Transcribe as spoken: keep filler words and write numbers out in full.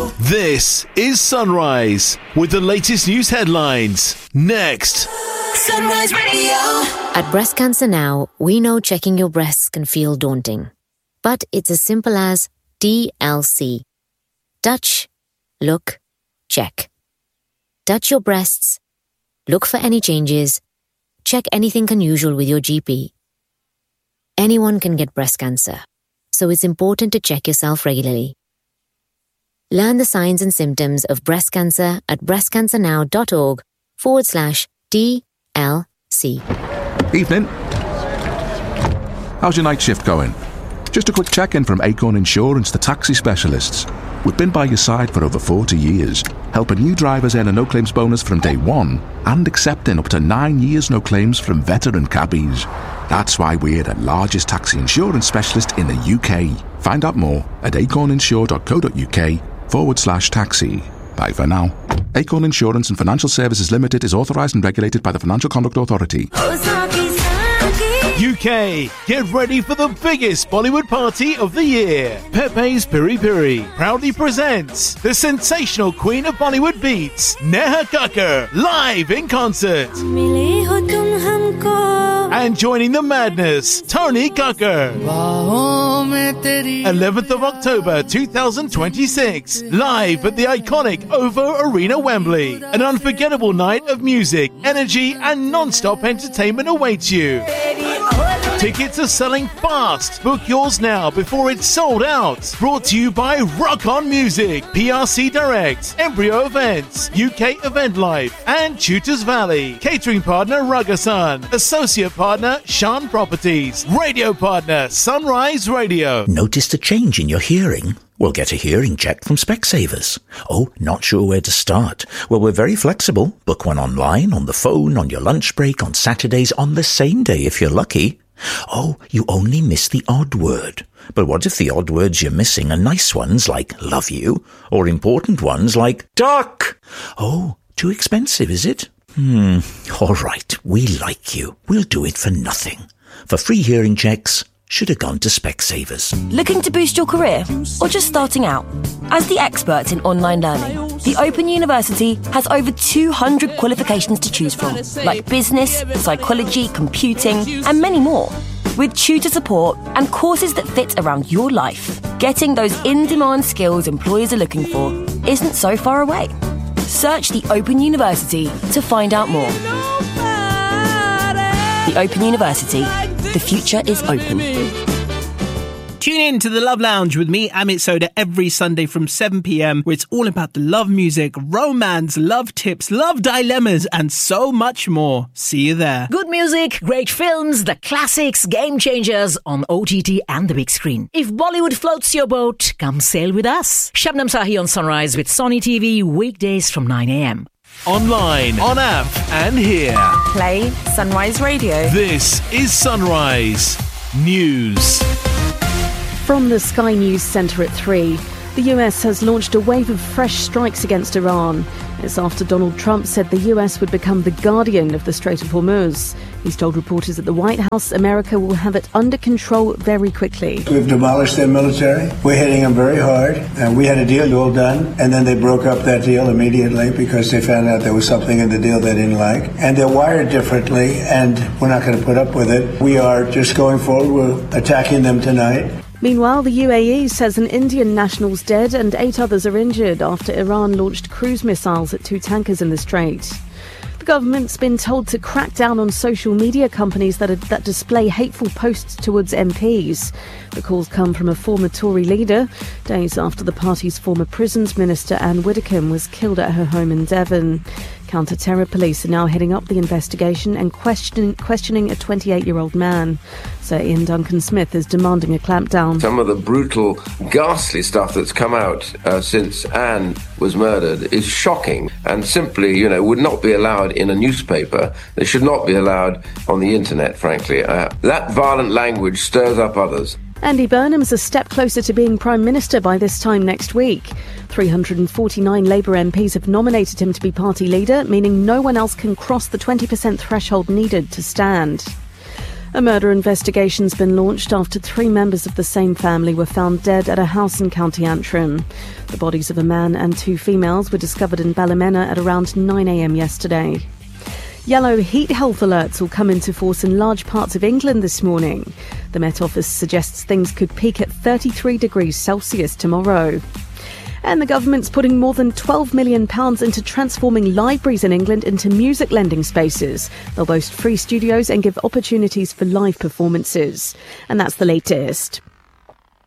This is Sunrise with the latest news headlines. Next. Sunrise Radio. At Breast Cancer Now, we know checking your breasts can feel daunting. But it's as simple as D L C. Touch, look, check. Touch your breasts, look for any changes, check anything unusual with your G P. Anyone can get breast cancer, so it's important to check yourself regularly. Learn the signs and symptoms of breast cancer at breastcancernow.org forward slash DLC. Evening. How's your night shift going? Just a quick check-in from Acorn Insurance, the taxi specialists. We've been by your side for over forty years, helping new drivers earn a no-claims bonus from day one and accepting up to nine years no claims from veteran cabbies. That's why we're the largest taxi insurance specialist in the U K. Find out more at acorninsure.co.uk forward slash taxi. Bye for now. Acorn Insurance and Financial Services Limited is authorised and regulated by the Financial Conduct Authority. U K, get ready for the biggest Bollywood party of the year. Pepe's Piri Piri proudly presents the sensational queen of Bollywood beats, Neha Kakkar, live in concert. And joining the madness, Tony Kakkar. eleventh of October twenty twenty-six, live at the iconic O V O Arena, Wembley. An unforgettable night of music, energy, and non-stop entertainment awaits you. Tickets are selling fast. Book yours now before it's sold out. Brought to you by Rock On Music, P R C Direct, Embryo Events, U K Event Life, and Tutors Valley. Catering partner Ragasan. Associate partner Shan Properties. Radio partner Sunrise Radio. Noticed a change in your hearing? Well, get a hearing check from Specsavers. Oh, not sure where to start? Well, we're very flexible. Book one online, on the phone, on your lunch break, on Saturdays, on the same day if you're lucky. Oh, you only miss the odd word. But what if the odd words you're missing are nice ones like love you, or important ones like duck? Oh, too expensive, is it? Hmm, all right, we like you. We'll do it for nothing. For free hearing checks, should have gone to Specsavers. Looking to boost your career or just starting out? As the experts in online learning, the Open University has over two hundred qualifications to choose from, like business, psychology, computing, and many more. With tutor support and courses that fit around your life, getting those in-demand skills employers are looking for isn't so far away. Search the Open University to find out more. The Open University. The future is open. Tune in to the Love Lounge with me, Amit Soda, every Sunday from seven p.m, where it's all about the love music, romance, love tips, love dilemmas, and so much more. See you there. Good music, great films, the classics, game changers on O T T and the big screen. If Bollywood floats your boat, come sail with us. Shabnam Sahi on Sunrise with Sony T V, weekdays from nine a.m. Online, on app, and here. Play Sunrise Radio. This is Sunrise News. From the Sky News Centre at three, the U S has launched a wave of fresh strikes against Iran. It's after Donald Trump said the U S would become the guardian of the Strait of Hormuz. He's told reporters at the White House America will have it under control very quickly. We've demolished their military. We're hitting them very hard. And we had a deal all done, and then they broke up that deal immediately because they found out there was something in the deal they didn't like. And they're wired differently, and we're not going to put up with it. We are just going forward. We're attacking them tonight. Meanwhile, the U A E says an Indian national's dead and eight others are injured after Iran launched cruise missiles at two tankers in the Strait. The government's been told to crack down on social media companies that are, that display hateful posts towards M Ps. The calls come from a former Tory leader, days after the party's former prisons minister Anne Widdecombe was killed at her home in Devon. Counter-terror police are now heading up the investigation and questioning, questioning a twenty-eight-year-old man. Sir Ian Duncan-Smith is demanding a clampdown. Some of the brutal, ghastly stuff that's come out uh, since Anne was murdered is shocking and simply, you know, would not be allowed in a newspaper. They should not be allowed on the internet, frankly. Uh, that violent language stirs up others. Andy Burnham's a step closer to being Prime Minister by this time next week. three hundred forty-nine Labour M Ps have nominated him to be party leader, meaning no one else can cross the twenty percent threshold needed to stand. A murder investigation's been launched after three members of the same family were found dead at a house in County Antrim. The bodies of a man and two females were discovered in Ballymena at around nine a.m. yesterday. Yellow heat health alerts will come into force in large parts of England this morning. The Met Office suggests things could peak at thirty-three degrees Celsius tomorrow. And the government's putting more than twelve million pounds into transforming libraries in England into music lending spaces. They'll boast free studios and give opportunities for live performances. And that's the latest.